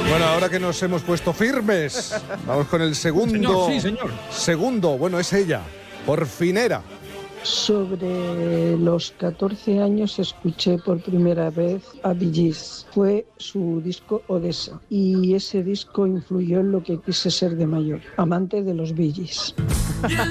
Bueno, ahora que nos hemos puesto firmes, vamos con el segundo. Señor, sí, señor. Segundo, bueno, es ella, por fin era. Sobre los 14 años escuché por primera vez a Bee Gees. Fue su disco Odessa y ese disco influyó en lo que quise ser de mayor, amante de los Bee Gees.